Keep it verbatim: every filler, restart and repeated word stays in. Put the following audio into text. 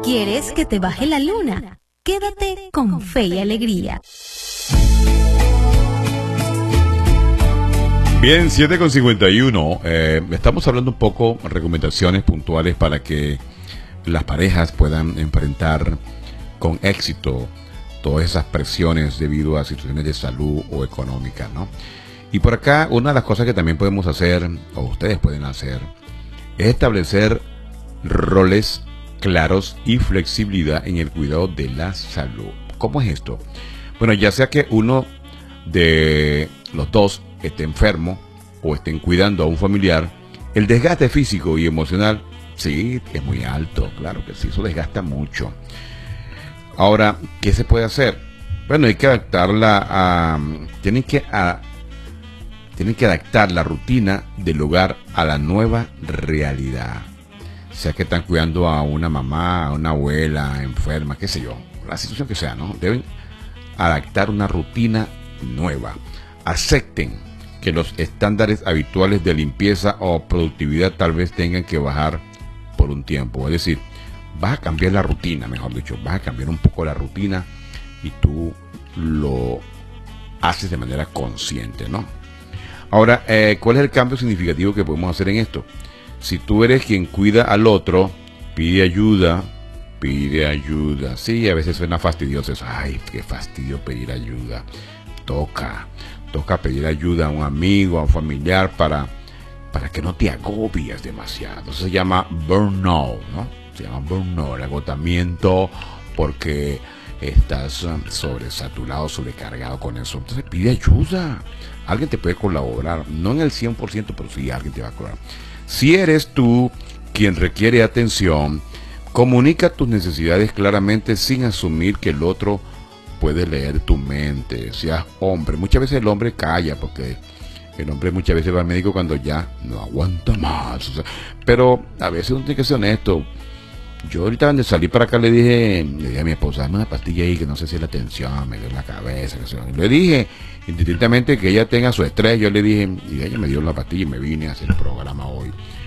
¿Quieres que te baje la luna? Quédate con Fe y Alegría. Bien, siete con cincuenta y uno. Eh, estamos hablando un poco de recomendaciones puntuales para que las parejas puedan enfrentar con éxito todas esas presiones debido a situaciones de salud o económicas, ¿no? Y por acá, una de las cosas que también podemos hacer, o ustedes pueden hacer, es establecer roles claros y flexibilidad en el cuidado de la salud. ¿Cómo es esto? Bueno, ya sea que uno de los dos esté enfermo o estén cuidando a un familiar, el desgaste físico y emocional, sí, es muy alto, claro que sí, eso desgasta mucho. Ahora, ¿qué se puede hacer? Bueno, hay que adaptarla a... Tienen que, a, tienen que adaptar la rutina del hogar a la nueva realidad. O sea, que están cuidando a una mamá, a una abuela enferma, qué sé yo, la situación que sea, ¿no? Deben adaptar una rutina nueva. Acepten que los estándares habituales de limpieza o productividad tal vez tengan que bajar por un tiempo. Es decir, vas a cambiar la rutina, mejor dicho, vas a cambiar un poco la rutina y tú lo haces de manera consciente, ¿no? Ahora, eh, ¿cuál es el cambio significativo que podemos hacer en esto? Si tú eres quien cuida al otro, pide ayuda, pide ayuda. Sí, a veces suena fastidioso eso. Ay, qué fastidio pedir ayuda. Toca, toca pedir ayuda a un amigo, a un familiar para, para que no te agobies demasiado. Eso se llama burnout, ¿no? Se llama burnout, el agotamiento, porque estás sobresaturado, sobrecargado con eso. Entonces pide ayuda. Alguien te puede colaborar, no en el cien por ciento, pero sí alguien te va a colaborar. Si eres tú quien requiere atención, comunica tus necesidades claramente sin asumir que el otro puede leer tu mente. Seas hombre. Muchas veces el hombre calla porque el hombre muchas veces va al médico cuando ya no aguanta más. O sea, pero a veces uno tiene que ser honesto. Yo ahorita cuando salí para acá le dije, le dije a mi esposa, dame una pastilla ahí que no sé si es la tensión, me dio la cabeza. Que se... Le dije, indistintamente que ella tenga su estrés, yo le dije, y ella me dio la pastilla y me vine a hacer el programa hoy.